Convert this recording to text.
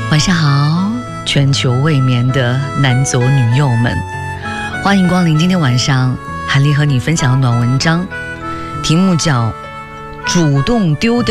晚上好，全球未眠的男左女右们，欢迎光临今天晚上韩丽和你分享的暖文章，题目叫主动丢掉